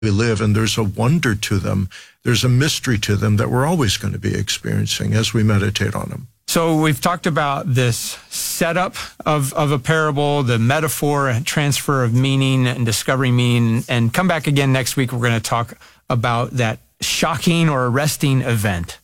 we live, and there's a wonder to them. There's a mystery to them that we're always going to be experiencing as we meditate on them. So we've talked about this setup of a parable, the metaphor, transfer of meaning and discovering meaning, and come back again next week. We're going to talk about that shocking or arresting event.